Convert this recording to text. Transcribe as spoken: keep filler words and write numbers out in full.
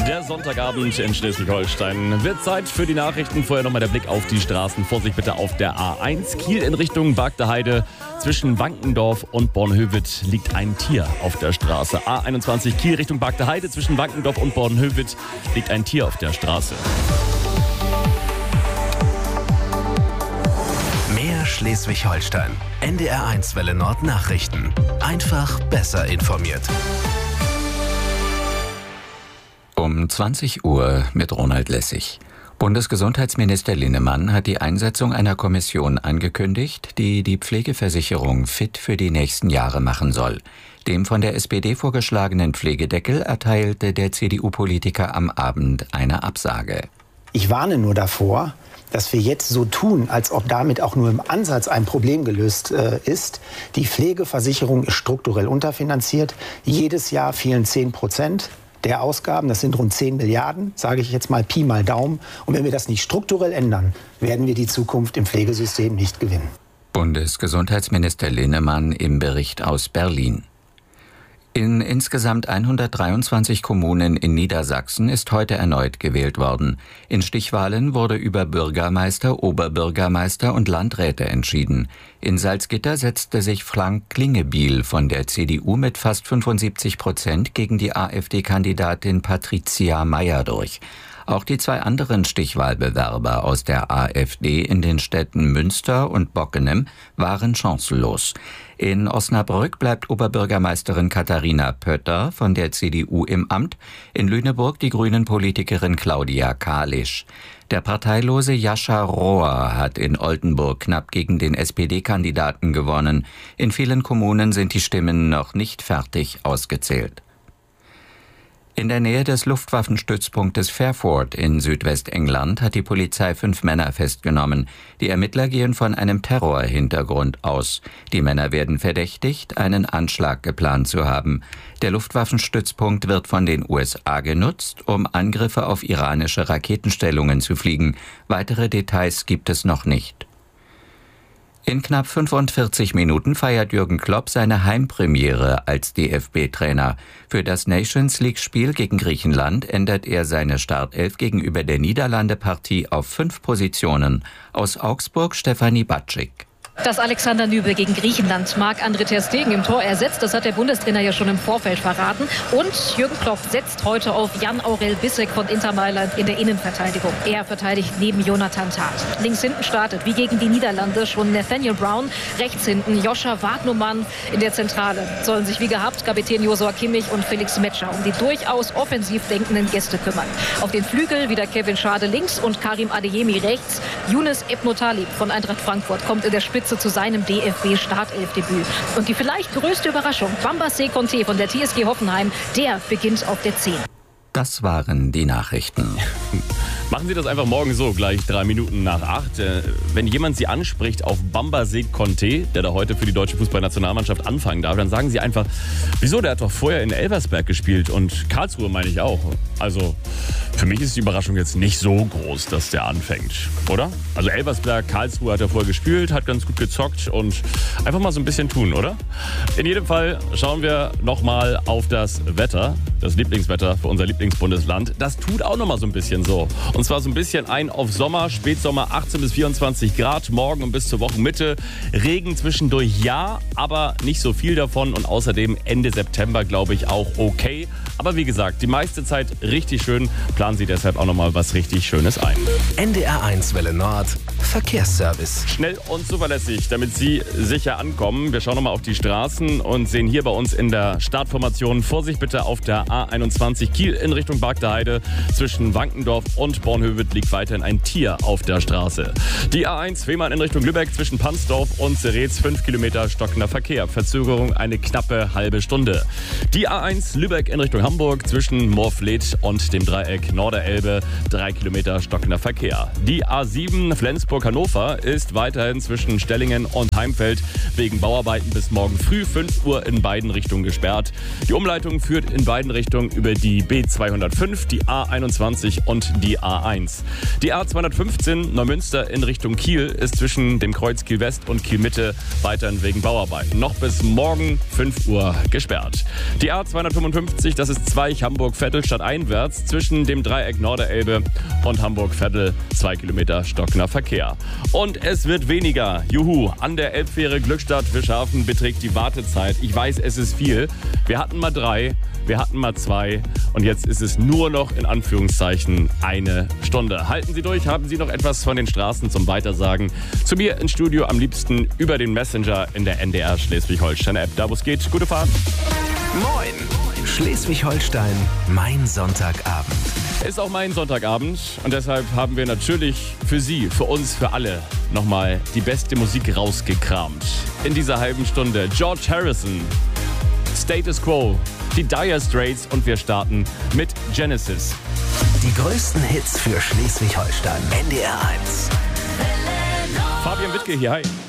Der Sonntagabend in Schleswig-Holstein. Wird Zeit für die Nachrichten. Vorher nochmal der Blick auf die Straßen. Vorsicht bitte auf der A eins. Kiel in Richtung Bagdeheide. Zwischen Wankendorf und Bornhöved liegt ein Tier auf der Straße. A einundzwanzig Kiel Richtung Bagdeheide. Zwischen Wankendorf und Bornhöved liegt ein Tier auf der Straße. Mehr Schleswig-Holstein. N D R eins Welle Nord Nachrichten. Einfach besser informiert. Um zwanzig Uhr mit Ronald Lessig. Bundesgesundheitsminister Linnemann hat die Einsetzung einer Kommission angekündigt, die die Pflegeversicherung fit für die nächsten Jahre machen soll. Dem von der S P D vorgeschlagenen Pflegedeckel erteilte der C D U-Politiker am Abend eine Absage. Ich warne nur davor, dass wir jetzt so tun, als ob damit auch nur im Ansatz ein Problem gelöst äh, ist. Die Pflegeversicherung ist strukturell unterfinanziert. Jedes Jahr fehlen zehn Prozent. Der Ausgaben, das sind rund zehn Milliarden, sage ich jetzt mal Pi mal Daumen. Und wenn wir das nicht strukturell ändern, werden wir die Zukunft im Pflegesystem nicht gewinnen. Bundesgesundheitsminister Linnemann im Bericht aus Berlin. In insgesamt hundertdreiundzwanzig Kommunen in Niedersachsen ist heute erneut gewählt worden. In Stichwahlen wurde über Bürgermeister, Oberbürgermeister und Landräte entschieden. In Salzgitter setzte sich Frank Klingebiel von der C D U mit fast fünfundsiebzig Prozent gegen die AfD-Kandidatin Patricia Mayer durch. Auch die zwei anderen Stichwahlbewerber aus der AfD in den Städten Münster und Bockenem waren chancenlos. In Osnabrück bleibt Oberbürgermeisterin Katharina Pötter von der C D U im Amt, in Lüneburg die Grünen-Politikerin Claudia Kalisch. Der parteilose Jascha Rohr hat in Oldenburg knapp gegen den S P D-Kandidaten gewonnen. In vielen Kommunen sind die Stimmen noch nicht fertig ausgezählt. In der Nähe des Luftwaffenstützpunktes Fairford in Südwestengland hat die Polizei fünf Männer festgenommen. Die Ermittler gehen von einem Terrorhintergrund aus. Die Männer werden verdächtigt, einen Anschlag geplant zu haben. Der Luftwaffenstützpunkt wird von den U S A genutzt, um Angriffe auf iranische Raketenstellungen zu fliegen. Weitere Details gibt es noch nicht. In knapp fünfundvierzig Minuten feiert Jürgen Klopp seine Heimpremiere als D F B-Trainer. Für das Nations-League-Spiel gegen Griechenland ändert er seine Startelf gegenüber der Niederlande-Partie auf fünf Positionen. Aus Augsburg Stefanie Batschik. Dass Alexander Nübel gegen Griechenland Marc-André ter Stegen im Tor ersetzt, das hat der Bundestrainer ja schon im Vorfeld verraten. Und Jürgen Klopp setzt heute auf Jan-Aurel Bissek von Inter Mailand in der Innenverteidigung. Er verteidigt neben Jonathan Tah. Links hinten startet, wie gegen die Niederlande, schon Nathaniel Brown. Rechts hinten Joscha Wagnumann. In der Zentrale sollen sich wie gehabt Kapitän Josua Kimmich und Felix Metscher um die durchaus offensiv denkenden Gäste kümmern. Auf den Flügel wieder Kevin Schade links und Karim Adeyemi rechts. Younes Ebnotalib von Eintracht Frankfurt kommt in der Spitze zu seinem D F B-Startelfdebüt. Und die vielleicht größte Überraschung, Bamba Conte von der T S G Hoffenheim, der beginnt auf der zehn. Das waren die Nachrichten. Machen Sie das einfach morgen so, gleich drei Minuten nach acht. Wenn jemand Sie anspricht auf Bamba Conte, der da heute für die deutsche Fußballnationalmannschaft anfangen darf, dann sagen Sie einfach, wieso, der hat doch vorher in Elversberg gespielt und Karlsruhe meine ich auch. Also für mich ist die Überraschung jetzt nicht so groß, dass der anfängt, oder? Also Elversberg, Karlsruhe hat er vorher gespielt, hat ganz gut gezockt und einfach mal so ein bisschen tun, oder? In jedem Fall schauen wir nochmal auf das Wetter, das Lieblingswetter für unser Lieblingsbundesland. Das tut auch nochmal so ein bisschen so. Und zwar so ein bisschen ein auf Sommer, Spätsommer, achtzehn bis vierundzwanzig Grad, morgen und bis zur Wochenmitte. Regen zwischendurch ja, aber nicht so viel davon. Und außerdem Ende September, glaube ich, auch okay. Aber wie gesagt, die meiste Zeit richtig schön. Planen Sie deshalb auch nochmal was richtig Schönes ein. N D R eins Welle Nord Verkehrsservice. Schnell und zuverlässig, damit Sie sicher ankommen. Wir schauen nochmal auf die Straßen und sehen hier bei uns in der Startformation Vorsicht bitte auf der A einundzwanzig Kiel in Richtung Bagdeheide. Zwischen Wankendorf und Bornhöved liegt weiterhin ein Tier auf der Straße. Die A eins Fehmarn in Richtung Lübeck zwischen Pansdorf und Zeretz, fünf Kilometer stockender Verkehr. Verzögerung eine knappe halbe Stunde. Die A eins Lübeck in Richtung Hamburg zwischen Moorfleet und dem Dreieck Norderelbe, drei Kilometer stockender Verkehr. Die A sieben Flensburg-Hannover ist weiterhin zwischen Stellingen und Heimfeld wegen Bauarbeiten bis morgen früh fünf Uhr in beiden Richtungen gesperrt. Die Umleitung führt in beiden Richtungen über die B zweihundertfünf, die A einundzwanzig und die A eins. Die A zweihundertfünfzehn Neumünster in Richtung Kiel ist zwischen dem Kreuz Kiel West und Kiel Mitte weiterhin wegen Bauarbeiten noch bis morgen fünf Uhr gesperrt. Die A zweihundertfünfundfünfzig, das ist Zweich, Hamburg-Vettel stadteinwärts zwischen dem Dreieck Norderelbe und Hamburg-Vettel. Zwei Kilometer stockender Verkehr. Und es wird weniger. Juhu, an der Elbfähre Glückstadt-Fischhafen beträgt die Wartezeit. Ich weiß, es ist viel. Wir hatten mal drei, wir hatten mal zwei und jetzt ist es nur noch in Anführungszeichen eine Stunde. Halten Sie durch, haben Sie noch etwas von den Straßen zum Weitersagen? Zu mir ins Studio am liebsten über den Messenger in der N D R Schleswig-Holstein-App. Da wo es geht, gute Fahrt. Moin! Schleswig-Holstein, mein Sonntagabend. Ist auch mein Sonntagabend und deshalb haben wir natürlich für Sie, für uns, für alle nochmal die beste Musik rausgekramt. In dieser halben Stunde George Harrison, Status Quo, die Dire Straits und wir starten mit Genesis. Die größten Hits für Schleswig-Holstein. N D R eins. Fabian Wittke hier, hi.